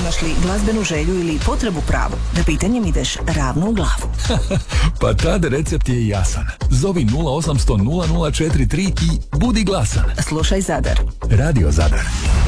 Imaš li glazbenu želju ili potrebu pravu? Da pitanjem ideš ravno u glavu. Pa tad recept je jasan. Zovi 0800 0043 i budi glasan. Slušaj Zadar. Radio Zadar.